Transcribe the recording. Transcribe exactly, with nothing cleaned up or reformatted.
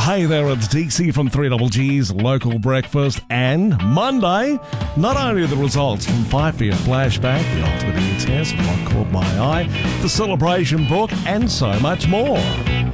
Hey there, it's D C from three G's Local Breakfast, and Monday, not only the results from Five Year Flashback, the Ultimate Ear Test, What Caught My Eye, the Celebration Book, and so much more.